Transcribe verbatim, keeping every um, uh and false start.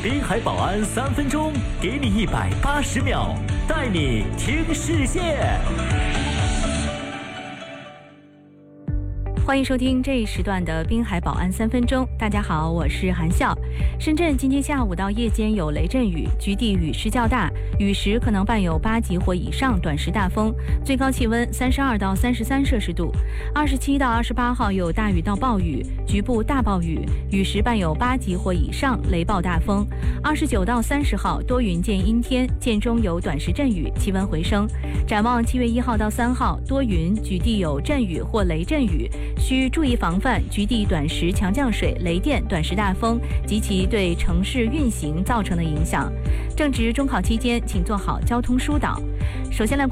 滨海保安三分钟，给你一百八十秒，带你听世界。 欢迎收听这一时段的滨海保安三分钟。大家好，我是韩笑。深圳今天下午到夜间有雷阵雨，局地雨势较大，雨时可能伴有八级或以上短时大风，最高气温三十二到三十三摄氏度。二十七到二十八号有大雨到暴雨，局部大暴雨，雨时伴有八级或以上雷暴大风。二十九到三十号多云见阴天，间中有短时阵雨，气温回升。展望七月一号到三号多云，局地有阵雨或雷阵雨，需注意防范局地短时强降水、雷电、短时大风及其对城市运行造成的影响。正值中考期间，请做好交通疏导。首先来